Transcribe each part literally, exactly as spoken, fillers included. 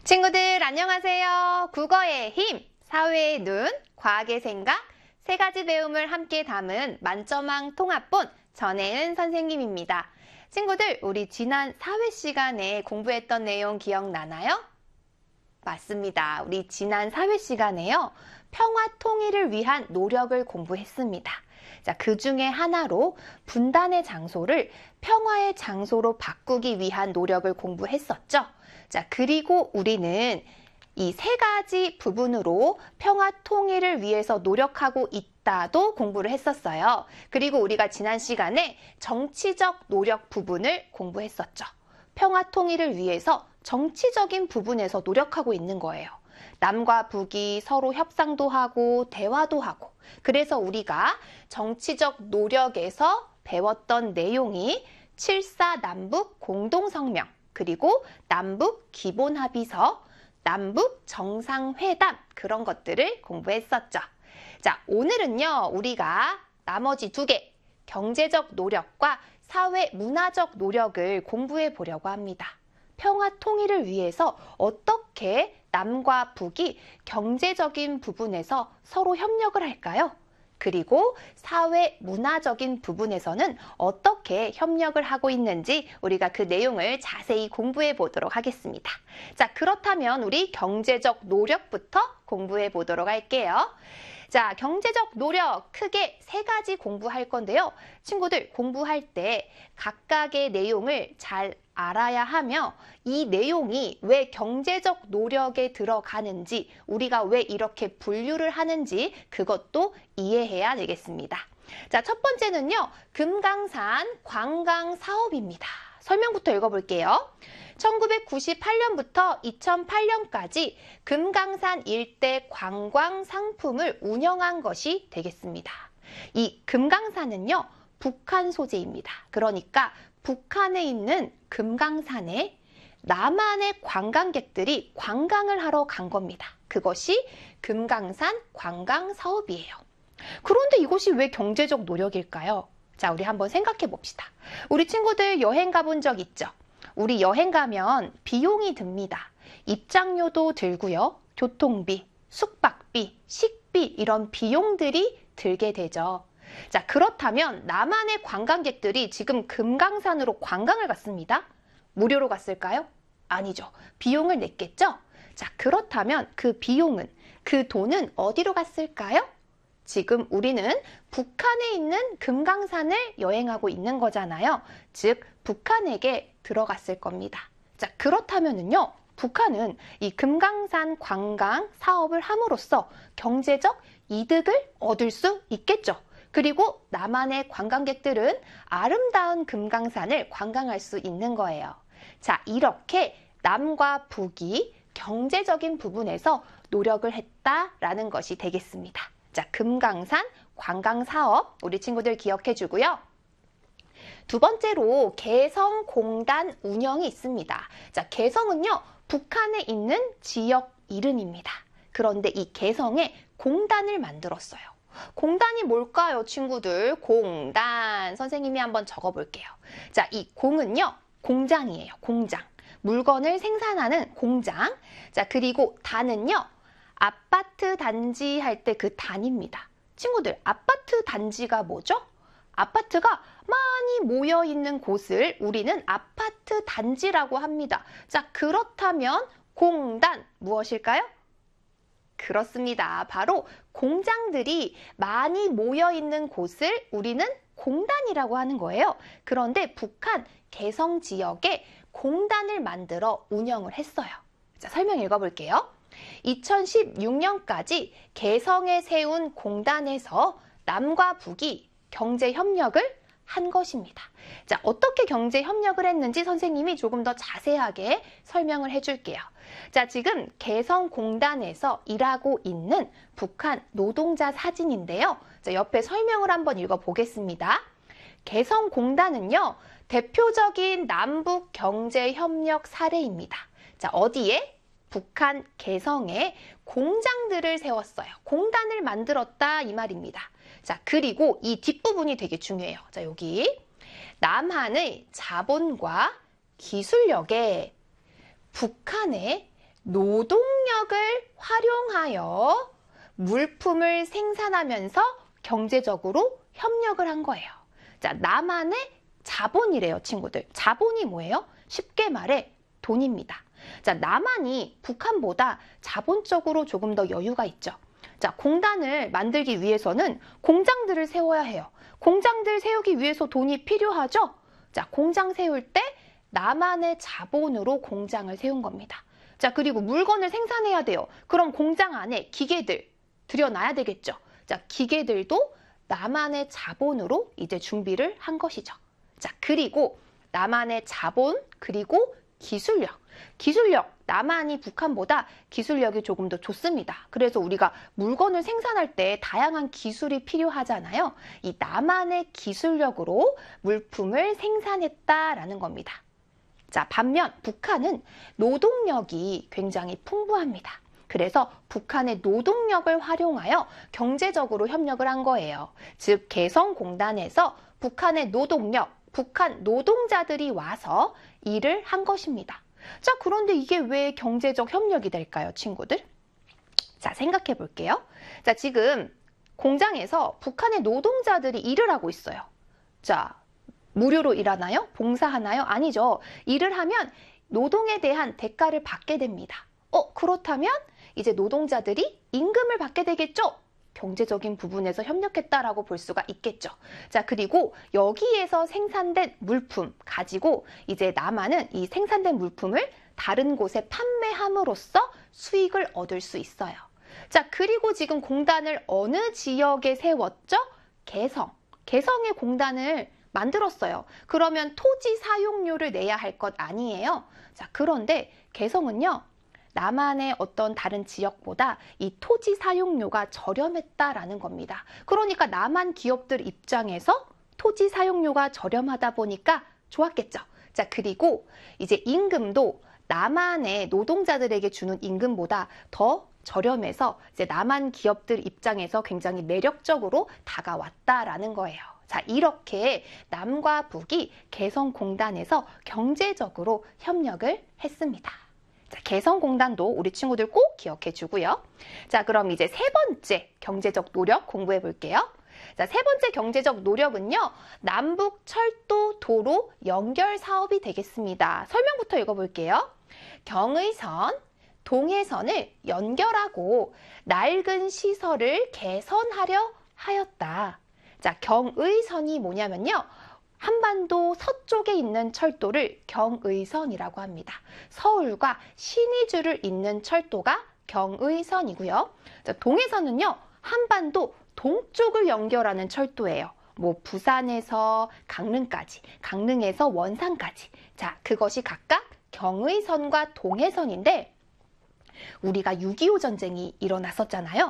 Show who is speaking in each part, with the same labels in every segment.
Speaker 1: 친구들 안녕하세요. 국어의 힘, 사회의 눈, 과학의 생각, 세 가지 배움을 함께 담은 만점왕 통합본 전혜은 선생님입니다. 친구들, 우리 지난 사회 시간에 공부했던 내용 기억나나요? 맞습니다. 우리 지난 사회 시간에요. 평화 통일을 위한 노력을 공부했습니다. 자, 그 중에 하나로 분단의 장소를 평화의 장소로 바꾸기 위한 노력을 공부했었죠. 자, 그리고 우리는 이 세 가지 부분으로 평화 통일을 위해서 노력하고 있다도 공부를 했었어요. 그리고 우리가 지난 시간에 정치적 노력 부분을 공부했었죠. 평화 통일을 위해서 정치적인 부분에서 노력하고 있는 거예요. 남과 북이 서로 협상도 하고 대화도 하고, 그래서 우리가 정치적 노력에서 배웠던 내용이 칠사 남북 공동성명, 그리고 남북 기본합의서, 남북 정상회담, 그런 것들을 공부했었죠. 자, 오늘은요, 우리가 나머지 두 개, 경제적 노력과 사회 문화적 노력을 공부해 보려고 합니다. 평화 통일을 위해서 어떻게 남과 북이 경제적인 부분에서 서로 협력을 할까요? 그리고 사회 문화적인 부분에서는 어떻게 협력을 하고 있는지 우리가 그 내용을 자세히 공부해 보도록 하겠습니다. 자, 그렇다면 우리 경제적 노력부터 공부해 보도록 할게요. 자, 경제적 노력 크게 세 가지 공부할 건데요. 친구들 공부할 때 각각의 내용을 잘 알아야 하며 이 내용이 왜 경제적 노력에 들어가는지, 우리가 왜 이렇게 분류를 하는지 그것도 이해해야 되겠습니다. 자, 첫 번째는요, 금강산 관광 사업입니다. 설명부터 읽어볼게요. 천구백구십팔 년부터 이천팔 년까지 금강산 일대 관광 상품을 운영한 것이 되겠습니다. 이 금강산은요, 북한 소재입니다. 그러니까 북한에 있는 금강산에 남한의 관광객들이 관광을 하러 간 겁니다. 그것이 금강산 관광 사업이에요. 그런데 이것이 왜 경제적 노력일까요? 자, 우리 한번 생각해 봅시다. 우리 친구들 여행 가본 적 있죠? 우리 여행 가면 비용이 듭니다. 입장료도 들고요. 교통비, 숙박비, 식비 이런 비용들이 들게 되죠. 자, 그렇다면 남한의 관광객들이 지금 금강산으로 관광을 갔습니다. 무료로 갔을까요? 아니죠. 비용을 냈겠죠? 자, 그렇다면 그 비용은, 그 돈은 어디로 갔을까요? 지금 우리는 북한에 있는 금강산을 여행하고 있는 거잖아요. 즉, 북한에게 들어갔을 겁니다. 자, 그렇다면은요, 북한은 이 금강산 관광 사업을 함으로써 경제적 이득을 얻을 수 있겠죠. 그리고 남한의 관광객들은 아름다운 금강산을 관광할 수 있는 거예요. 자, 이렇게 남과 북이 경제적인 부분에서 노력을 했다라는 것이 되겠습니다. 자, 금강산 관광사업 우리 친구들 기억해 주고요. 두 번째로 개성공단 운영이 있습니다. 자, 개성은요, 북한에 있는 지역 이름입니다. 그런데 이 개성에 공단을 만들었어요. 공단이 뭘까요, 친구들? 공단. 선생님이 한번 적어볼게요. 자, 이 공은요, 공장이에요. 공장. 물건을 생산하는 공장. 자, 그리고 단은요, 아파트 단지 할 때 그 단입니다. 친구들, 아파트 단지가 뭐죠? 아파트가 많이 모여 있는 곳을 우리는 아파트 단지라고 합니다. 자, 그렇다면 공단 무엇일까요? 그렇습니다. 바로 공장들이 많이 모여 있는 곳을 우리는 공단이라고 하는 거예요. 그런데 북한 개성 지역에 공단을 만들어 운영을 했어요. 자, 설명 읽어볼게요. 이천십육 년까지 개성에 세운 공단에서 남과 북이 경제 협력을 한 것입니다. 자, 어떻게 경제 협력을 했는지 선생님이 조금 더 자세하게 설명을 해줄게요. 자, 지금 개성공단에서 일하고 있는 북한 노동자 사진인데요. 자, 옆에 설명을 한번 읽어보겠습니다. 개성공단은요, 대표적인 남북 경제협력 사례입니다. 자, 어디에? 북한 개성에 공장들을 세웠어요. 공단을 만들었다 이 말입니다. 자, 그리고 이 뒷부분이 되게 중요해요. 자, 여기 남한의 자본과 기술력에 북한의 노동력을 활용하여 물품을 생산하면서 경제적으로 협력을 한 거예요. 자, 남한의 자본이래요, 친구들. 자본이 뭐예요? 쉽게 말해 돈입니다. 자, 남한이 북한보다 자본적으로 조금 더 여유가 있죠. 자, 공단을 만들기 위해서는 공장들을 세워야 해요. 공장들 세우기 위해서 돈이 필요하죠? 자, 공장 세울 때 남한의 자본으로 공장을 세운 겁니다. 자, 그리고 물건을 생산해야 돼요. 그럼 공장 안에 기계들 들여놔야 되겠죠. 자, 기계들도 남한의 자본으로 이제 준비를 한 것이죠. 자, 그리고 남한의 자본, 그리고 기술력. 기술력, 남한이 북한보다 기술력이 조금 더 좋습니다. 그래서 우리가 물건을 생산할 때 다양한 기술이 필요하잖아요. 이 남한의 기술력으로 물품을 생산했다라는 겁니다. 자, 반면 북한은 노동력이 굉장히 풍부합니다. 그래서 북한의 노동력을 활용하여 경제적으로 협력을 한 거예요. 즉, 개성공단에서 북한의 노동력, 북한 노동자들이 와서 일을 한 것입니다. 자, 그런데 이게 왜 경제적 협력이 될까요, 친구들? 자, 생각해 볼게요. 자, 지금 공장에서 북한의 노동자들이 일을 하고 있어요. 자, 무료로 일하나요? 봉사하나요? 아니죠. 일을 하면 노동에 대한 대가를 받게 됩니다. 어, 그렇다면 이제 노동자들이 임금을 받게 되겠죠? 경제적인 부분에서 협력했다라고 볼 수가 있겠죠. 자, 그리고 여기에서 생산된 물품 가지고 이제 남한은 이 생산된 물품을 다른 곳에 판매함으로써 수익을 얻을 수 있어요. 자, 그리고 지금 공단을 어느 지역에 세웠죠? 개성. 개성의 공단을 만들었어요. 그러면 토지 사용료를 내야 할 것 아니에요? 자, 그런데 개성은요, 남한의 어떤 다른 지역보다 이 토지 사용료가 저렴했다라는 겁니다. 그러니까 남한 기업들 입장에서 토지 사용료가 저렴하다 보니까 좋았겠죠. 자, 그리고 이제 임금도 남한의 노동자들에게 주는 임금보다 더 저렴해서 이제 남한 기업들 입장에서 굉장히 매력적으로 다가왔다라는 거예요. 자, 이렇게 남과 북이 개성공단에서 경제적으로 협력을 했습니다. 자, 개성공단도 우리 친구들 꼭 기억해 주고요. 자, 그럼 이제 세 번째 경제적 노력 공부해 볼게요. 자, 세 번째 경제적 노력은요, 남북 철도 도로 연결 사업이 되겠습니다. 설명부터 읽어볼게요. 경의선, 동해선을 연결하고 낡은 시설을 개선하려 하였다. 자, 경의선이 뭐냐면요, 한반도 서쪽에 있는 철도를 경의선이라고 합니다. 서울과 신의주를 잇는 철도가 경의선이고요. 자, 동해선은요, 한반도 동쪽을 연결하는 철도예요. 뭐 부산에서 강릉까지, 강릉에서 원산까지. 자, 그것이 각각 경의선과 동해선인데, 우리가 육이오 전쟁이 일어났었잖아요.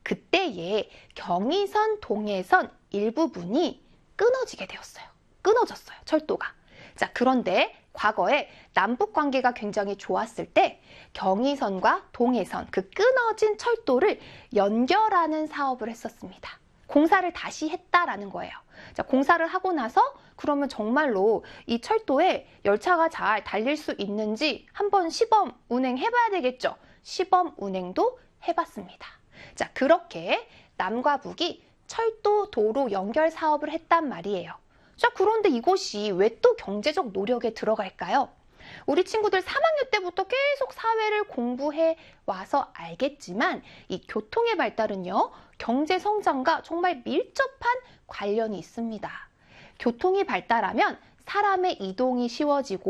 Speaker 1: 그때에 경의선, 동해선 일부분이 끊어지게 되었어요. 끊어졌어요, 철도가. 자, 그런데 과거에 남북 관계가 굉장히 좋았을 때 경의선과 동해선, 그 끊어진 철도를 연결하는 사업을 했었습니다. 공사를 다시 했다라는 거예요. 자, 공사를 하고 나서 그러면 정말로 이 철도에 열차가 잘 달릴 수 있는지 한번 시범 운행해봐야 되겠죠. 시범 운행도 해봤습니다. 자, 그렇게 남과 북이 철도 도로 연결 사업을 했단 말이에요. 자, 그런데 이것이 왜 또 경제적 노력에 들어갈까요? 우리 친구들 삼 학년 때부터 계속 사회를 공부해 와서 알겠지만 이 교통의 발달은요, 경제 성장과 정말 밀접한 관련이 있습니다. 교통이 발달하면 사람의 이동이 쉬워지고